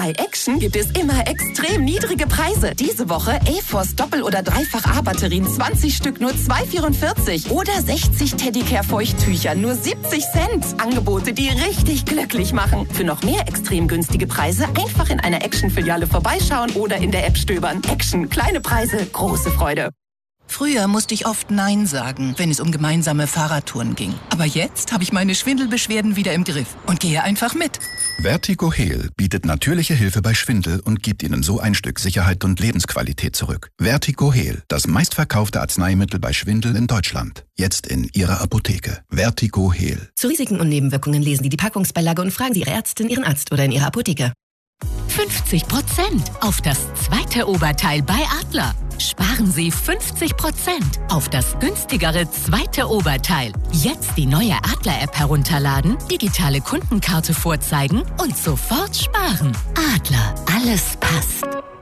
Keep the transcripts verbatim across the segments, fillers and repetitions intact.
Bei Action gibt es immer extrem niedrige Preise. Diese Woche A-Force Doppel- oder Dreifach-A-Batterien zwanzig Stück nur zwei Euro vierundvierzig. Oder sechzig Teddycare-Feuchttücher nur siebzig Cent. Angebote, die richtig glücklich machen. Für noch mehr extrem günstige Preise einfach in einer Action-Filiale vorbeischauen oder in der App stöbern. Action, kleine Preise, große Freude. Früher musste ich oft Nein sagen, wenn es um gemeinsame Fahrradtouren ging. Aber jetzt habe ich meine Schwindelbeschwerden wieder im Griff und gehe einfach mit. Vertigo Heal bietet natürliche Hilfe bei Schwindel und gibt Ihnen so ein Stück Sicherheit und Lebensqualität zurück. Vertigo Heal, das meistverkaufte Arzneimittel bei Schwindel in Deutschland. Jetzt in Ihrer Apotheke. Vertigo Heal. Zu Risiken und Nebenwirkungen lesen Sie die Packungsbeilage und fragen Sie Ihre Ärztin, Ihren Arzt oder in Ihrer Apotheke. fünfzig Prozent auf das zweite Oberteil bei Adler. Sparen Sie fünfzig Prozent auf das günstigere zweite Oberteil. Jetzt die neue Adler-App herunterladen, digitale Kundenkarte vorzeigen und sofort sparen. Adler, alles passt.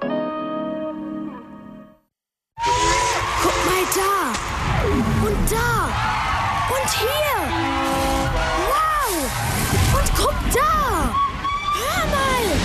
Guck mal da! Und da! Und hier! Wow! Und guck da! Hör mal!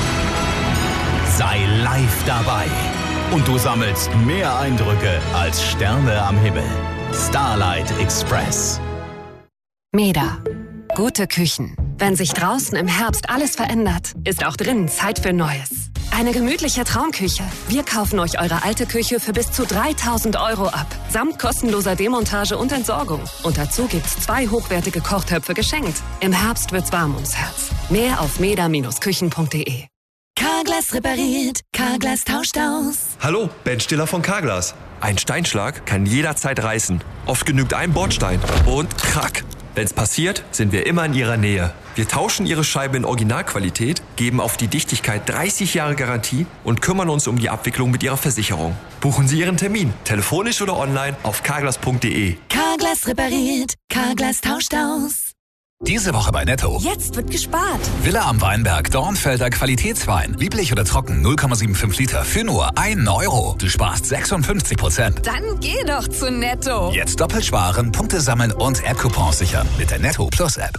Sei live dabei. Und du sammelst mehr Eindrücke als Sterne am Himmel. Starlight Express. Meda. Gute Küchen. Wenn sich draußen im Herbst alles verändert, ist auch drinnen Zeit für Neues. Eine gemütliche Traumküche. Wir kaufen euch eure alte Küche für bis zu dreitausend Euro ab. Samt kostenloser Demontage und Entsorgung. Und dazu gibt's zwei hochwertige Kochtöpfe geschenkt. Im Herbst wird's warm ums Herz. Mehr auf meda Bindestrich küchen punkt de. Carglass repariert, Carglass tauscht aus. Hallo, Ben Stiller von Carglass. Ein Steinschlag kann jederzeit reißen. Oft genügt ein Bordstein und krack. Wenn's passiert, sind wir immer in Ihrer Nähe. Wir tauschen Ihre Scheibe in Originalqualität, geben auf die Dichtigkeit dreißig Jahre Garantie und kümmern uns um die Abwicklung mit Ihrer Versicherung. Buchen Sie Ihren Termin, telefonisch oder online auf carglass punkt de. Carglass repariert, Carglass tauscht aus. Diese Woche bei Netto. Jetzt wird gespart. Villa am Weinberg, Dornfelder Qualitätswein. Lieblich oder trocken, null Komma fünfundsiebzig Liter für nur einen Euro. Du sparst sechsundfünfzig Prozent. Dann geh doch zu Netto. Jetzt doppelt sparen, Punkte sammeln und App-Coupons sichern mit der Netto Plus App.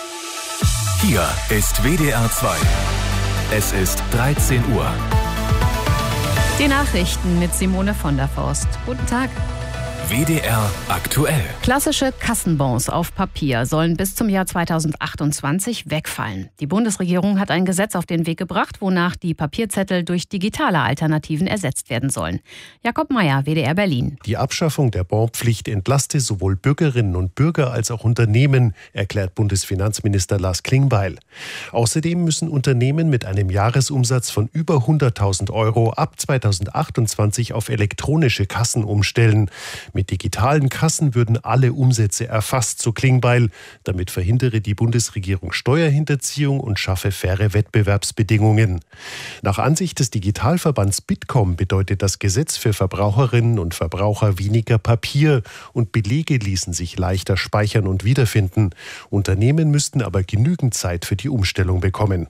Hier ist W D R zwei. Es ist dreizehn Uhr. Die Nachrichten mit Simone von der Forst. Guten Tag. W D R aktuell. Klassische Kassenbons auf Papier sollen bis zum Jahr zweitausendachtundzwanzig wegfallen. Die Bundesregierung hat ein Gesetz auf den Weg gebracht, wonach die Papierzettel durch digitale Alternativen ersetzt werden sollen. Jakob Mayer, W D R Berlin. Die Abschaffung der Bonpflicht entlaste sowohl Bürgerinnen und Bürger als auch Unternehmen, erklärt Bundesfinanzminister Lars Klingbeil. Außerdem müssen Unternehmen mit einem Jahresumsatz von über hunderttausend Euro ab zweitausendachtundzwanzig auf elektronische Kassen umstellen. Mit digitalen Kassen würden alle Umsätze erfasst, so Klingbeil. Damit verhindere die Bundesregierung Steuerhinterziehung und schaffe faire Wettbewerbsbedingungen. Nach Ansicht des Digitalverbands Bitkom bedeutet das Gesetz für Verbraucherinnen und Verbraucher weniger Papier und Belege ließen sich leichter speichern und wiederfinden. Unternehmen müssten aber genügend Zeit für die Umstellung bekommen.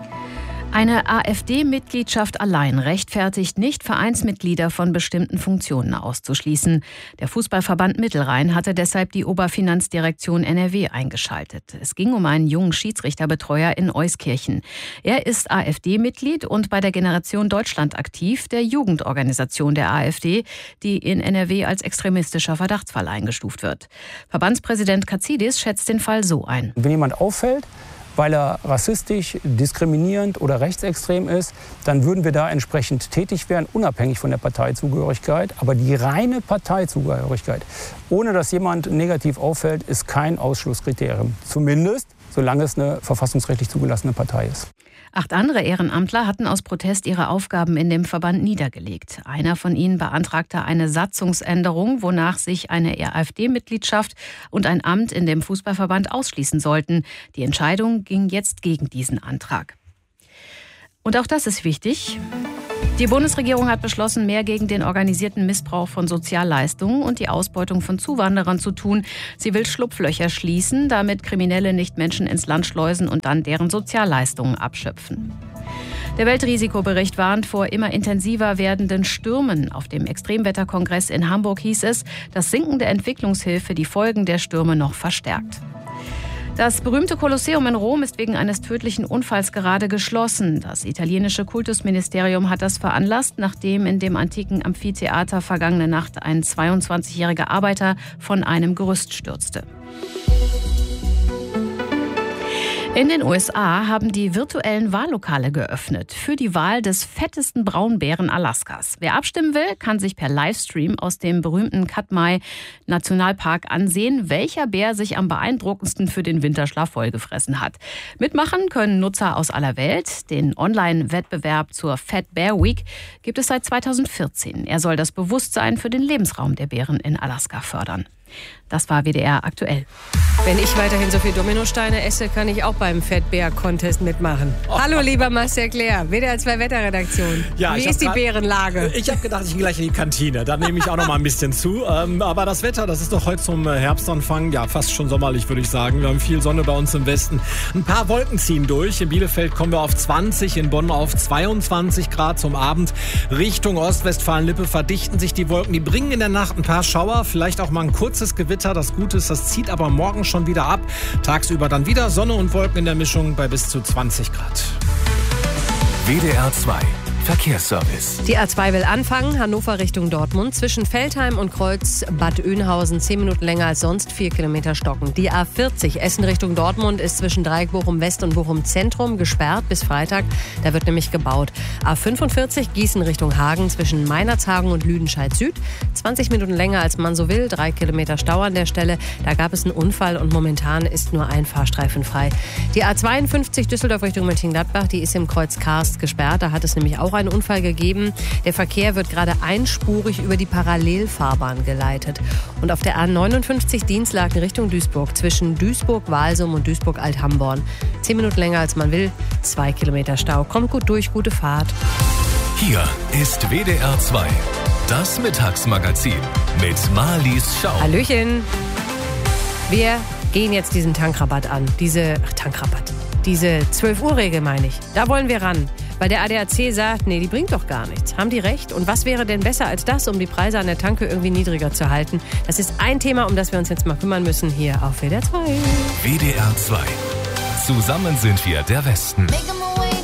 Eine AfD-Mitgliedschaft allein rechtfertigt nicht, Vereinsmitglieder von bestimmten Funktionen auszuschließen. Der Fußballverband Mittelrhein hatte deshalb die Oberfinanzdirektion N R W eingeschaltet. Es ging um einen jungen Schiedsrichterbetreuer in Euskirchen. Er ist AfD-Mitglied und bei der Generation Deutschland aktiv, der Jugendorganisation der AfD, die in N R W als extremistischer Verdachtsfall eingestuft wird. Verbandspräsident Katzidis schätzt den Fall so ein. Wenn jemand auffällt, weil er rassistisch, diskriminierend oder rechtsextrem ist, dann würden wir da entsprechend tätig werden, unabhängig von der Parteizugehörigkeit. Aber die reine Parteizugehörigkeit, ohne dass jemand negativ auffällt, ist kein Ausschlusskriterium. Zumindest, solange es eine verfassungsrechtlich zugelassene Partei ist. Acht andere Ehrenamtler hatten aus Protest ihre Aufgaben in dem Verband niedergelegt. Einer von ihnen beantragte eine Satzungsänderung, wonach sich eine AfD-Mitgliedschaft und ein Amt in dem Fußballverband ausschließen sollten. Die Entscheidung ging jetzt gegen diesen Antrag. Und auch das ist wichtig. Die Bundesregierung hat beschlossen, mehr gegen den organisierten Missbrauch von Sozialleistungen und die Ausbeutung von Zuwanderern zu tun. Sie will Schlupflöcher schließen, damit Kriminelle nicht Menschen ins Land schleusen und dann deren Sozialleistungen abschöpfen. Der Weltrisikobericht warnt vor immer intensiver werdenden Stürmen. Auf dem Extremwetterkongress in Hamburg hieß es, dass sinkende Entwicklungshilfe die Folgen der Stürme noch verstärkt. Das berühmte Kolosseum in Rom ist wegen eines tödlichen Unfalls gerade geschlossen. Das italienische Kultusministerium hat das veranlasst, nachdem in dem antiken Amphitheater vergangene Nacht ein zweiundzwanzigjähriger Arbeiter von einem Gerüst stürzte. In den U S A haben die virtuellen Wahllokale geöffnet für die Wahl des fettesten Braunbären Alaskas. Wer abstimmen will, kann sich per Livestream aus dem berühmten Katmai Nationalpark ansehen, welcher Bär sich am beeindruckendsten für den Winterschlaf vollgefressen hat. Mitmachen können Nutzer aus aller Welt. Den Online-Wettbewerb zur Fat Bear Week gibt es seit zweitausendvierzehn. Er soll das Bewusstsein für den Lebensraum der Bären in Alaska fördern. Das war W D R aktuell. Wenn ich weiterhin so viel Dominosteine esse, kann ich auch beim Fat Bear Contest mitmachen. Oh. Hallo, lieber Marcel Claire, W D R zwei Wetterredaktion. Ja, Wie ist die grad, Bärenlage? Ich habe gedacht, ich gehe gleich in die Kantine. Da nehme ich auch noch mal ein bisschen zu. Ähm, aber das Wetter, das ist doch heute zum Herbstanfang, ja, fast schon sommerlich, würde ich sagen. Wir haben viel Sonne bei uns im Westen. Ein paar Wolken ziehen durch. In Bielefeld kommen wir auf zwanzig, in Bonn auf zweiundzwanzig Grad zum Abend. Richtung Ostwestfalen-Lippe verdichten sich die Wolken. Die bringen in der Nacht ein paar Schauer, vielleicht auch mal ein kurzes Gewitter. Das Gute ist, das zieht aber morgen schon wieder ab. Tagsüber dann wieder Sonne und Wolken in der Mischung bei bis zu zwanzig Grad. W D R zwei Verkehrsservice. Die A zwei will anfangen, Hannover Richtung Dortmund. Zwischen Veltheim und Kreuz Bad Oeynhausen zehn Minuten länger als sonst, vier Kilometer stocken. Die A vierzig Essen Richtung Dortmund ist zwischen Dreieck Bochum West und Bochum Zentrum gesperrt bis Freitag. Da wird nämlich gebaut. A fünfundvierzig Gießen Richtung Hagen zwischen Meinerzhagen und Lüdenscheid Süd. zwanzig Minuten länger als man so will, drei Kilometer Stau an der Stelle. Da gab es einen Unfall und momentan ist nur ein Fahrstreifen frei. Die A zweiundfünfzig Düsseldorf Richtung Mönchengladbach, die ist im Kreuz Karst gesperrt. Da hat es nämlich auch einen Unfall gegeben. Der Verkehr wird gerade einspurig über die Parallelfahrbahn geleitet. Und auf der A neunundfünfzig Dienstlaken Richtung Duisburg zwischen Duisburg-Walsum und Duisburg-Althamborn. Zehn Minuten länger als man will, zwei Kilometer Stau. Kommt gut durch, gute Fahrt. Hier ist W D R zwei, das Mittagsmagazin mit Marlies Schau. Hallöchen. Wir gehen jetzt diesen Tankrabatt an. Diese, ach, Tankrabatt. Diese zwölf Uhr Regel meine ich. Da wollen wir ran. Weil der A D A C sagt, nee, die bringt doch gar nichts. Haben die recht? Und was wäre denn besser als das, um die Preise an der Tanke irgendwie niedriger zu halten? Das ist ein Thema, um das wir uns jetzt mal kümmern müssen, hier auf W D R zwei. W D R zwei. Zusammen sind wir der Westen.